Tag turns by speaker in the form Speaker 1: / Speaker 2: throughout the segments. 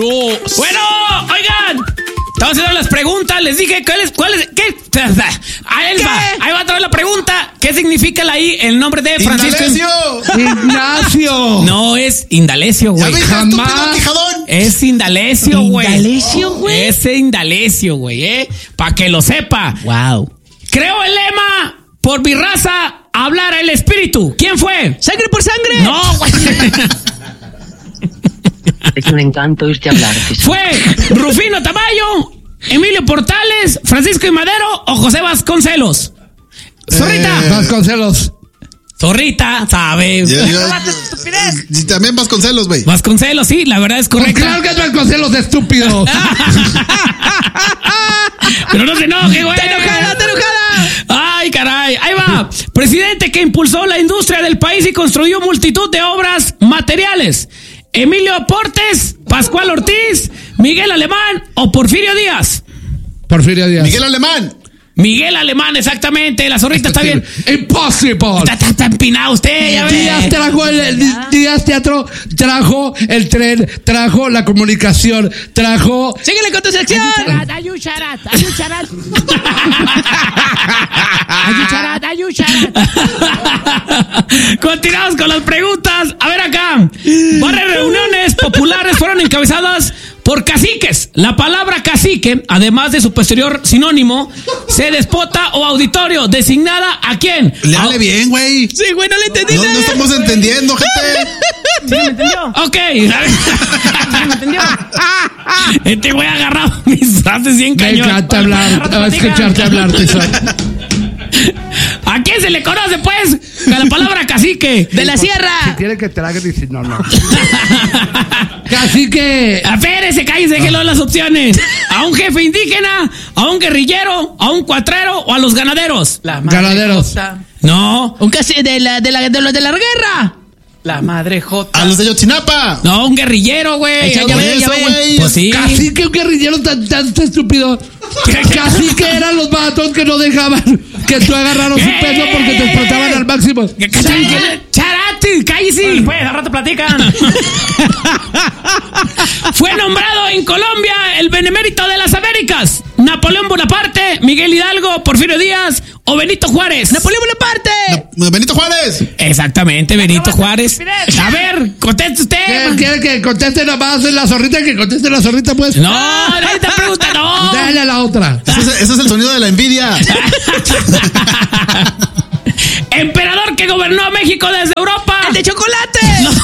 Speaker 1: Bueno, oigan, estamos haciendo las preguntas. Les dije, ¿qué? Ahí va toda la pregunta. ¿Qué significa el nombre de Francisco?
Speaker 2: Ignacio.
Speaker 1: No es Indalecio, güey.
Speaker 2: Jamás.
Speaker 1: Es Indalecio, güey.
Speaker 3: ¿Indalecio, güey?
Speaker 1: Es Indalecio, güey, para que lo sepa.
Speaker 3: Wow.
Speaker 1: Creo el lema, por mi raza, hablar el espíritu. ¿Quién fue?
Speaker 3: ¿Sangre por sangre?
Speaker 1: No, güey.
Speaker 4: Es un encanto irte a hablar.
Speaker 1: Fue Rufino Tamayo, Emilio Portales, Francisco I. Madero o José Vasconcelos. Zorrita.
Speaker 2: Vasconcelos.
Speaker 1: Zorrita, sabe.
Speaker 5: Y también Vasconcelos, güey.
Speaker 1: Vasconcelos, sí, la verdad es correcta.
Speaker 2: Claro que es Vasconcelos, estúpido.
Speaker 1: Pero no se enoje, güey.
Speaker 3: ¡Está enojada!
Speaker 1: Ay, caray. Ahí va. Presidente que impulsó la industria del país y construyó multitud de obras materiales. Emilio Portes, Pascual Ortiz, Miguel Alemán o Porfirio Díaz.
Speaker 2: Porfirio Díaz.
Speaker 1: Miguel Alemán, exactamente. La zorrita está bien.
Speaker 2: Impossible.
Speaker 1: Está empinado usted, ya
Speaker 2: Díaz
Speaker 1: ve.
Speaker 2: trajo Díaz Teatro, trajo el tren, trajo la comunicación, trajo...
Speaker 3: ¡Síguele con tu sección!
Speaker 1: Ayucharat. Continuamos con las preguntas. A ver acá. Varias reuniones populares fueron encabezadas por caciques. La palabra cacique, además de su posterior sinónimo, se despota o auditorio, designada a quién.
Speaker 5: Le hable bien, güey.
Speaker 3: Sí, güey, no le entendí
Speaker 5: No
Speaker 3: nada.
Speaker 5: estamos entendiendo, gente.
Speaker 1: ¿Sí me entendió? Ok. ¿Sí me entendió? Este güey agarrado mis frases bien
Speaker 2: Me
Speaker 1: cañón.
Speaker 2: encanta hablar, escucharte hablar, tesoro.
Speaker 1: ¿A quién se le conoce, pues? Con la palabra cacique.
Speaker 3: ¡De la
Speaker 2: Si
Speaker 3: sierra!
Speaker 2: quiere que te la hagan, dice no. Cacique.
Speaker 1: Espérese, cállese, déjelo las opciones. ¿A un jefe indígena? ¿A un guerrillero? ¿A un cuatrero? ¿O a los ganaderos?
Speaker 2: Ganaderos.
Speaker 1: No.
Speaker 3: Un casi de la guerra.
Speaker 6: La madre Jota.
Speaker 5: A los de Yotzinapa.
Speaker 1: No, un guerrillero, güey.
Speaker 3: Ya
Speaker 5: Por
Speaker 3: ve,
Speaker 5: eso, güey.
Speaker 1: Pues sí.
Speaker 2: Cacique, un guerrillero tan estúpido. Cacique eran los vatos que no dejaban que tú agarraras su peso porque te explotaban al máximo.
Speaker 1: Charate, cállese.
Speaker 6: Pues, al rato platican.
Speaker 1: Fue nombrado en Colombia el benemérito de las Américas. Napoleón Bonaparte, Miguel Hidalgo, Porfirio Díaz o Benito Juárez.
Speaker 3: ¡Napoleón Bonaparte!
Speaker 5: Benito Juárez.
Speaker 1: Exactamente, Benito Juárez. A ver, conteste usted.
Speaker 2: ¿Quiere que conteste nada más la zorrita? Que conteste la zorrita, pues.
Speaker 1: No, nadie te pregunta, no.
Speaker 2: Dale a la otra.
Speaker 5: Ese es el sonido de la envidia.
Speaker 1: Emperador que gobernó a México desde Europa.
Speaker 3: ¡El de chocolate!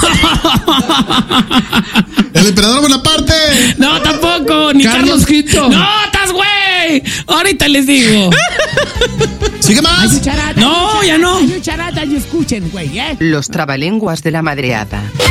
Speaker 5: El emperador Bonaparte.
Speaker 1: No, tampoco. Ni
Speaker 2: Carlos V.
Speaker 1: No, estás güey. Ahorita les digo.
Speaker 5: Sigue más.
Speaker 1: No, ya no.
Speaker 4: Los trabalenguas de la madreada.